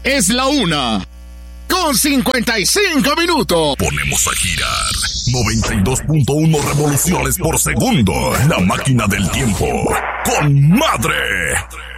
Es la 1:55. Ponemos a girar 92.1 revoluciones por segundo. La máquina del tiempo. ¡Con madre!